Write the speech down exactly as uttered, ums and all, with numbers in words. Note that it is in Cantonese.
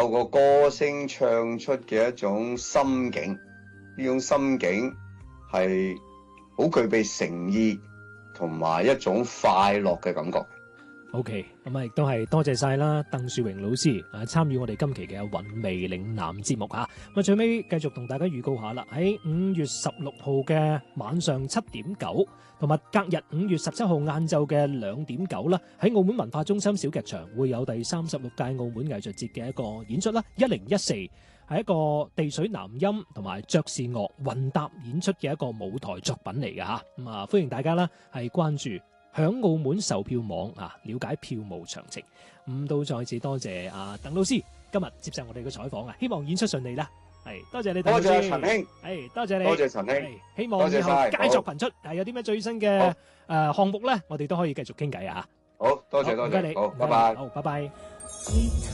透過歌聲唱出嘅一種心境，呢種心境係好具備誠意同埋一種快樂嘅感覺。 OK， 咁啊亦都係多謝晒啦，鄧樹榮老師啊參與我哋今期嘅韻味嶺南節目嚇。咁啊最尾繼續同大家預告下啦，喺五月十六號嘅晚上七點九，同埋隔日五月十七號晏晝嘅兩點九啦，喺澳門文化中心小劇場會有第三十六屆澳門藝術節嘅一個演出啦，一零一四係一個地水南音同埋爵士樂混搭演出嘅一個舞台作品嚟嘅嚇。咁啊歡迎大家啦係關注響澳門售票網啊，了解票務詳情。咁都再次多謝阿鄧老師今日接受我哋嘅採訪啊，希望演出順利啦。係多謝你，鄧老師。 多謝陳兄， 係多謝你， 多謝陳兄。 希望以後佳作頻出，係有啲咩最新嘅誒項目咧，我哋都可以繼續傾偈啊。 好多謝多謝， 唔該你， 好，拜拜。 好，拜拜。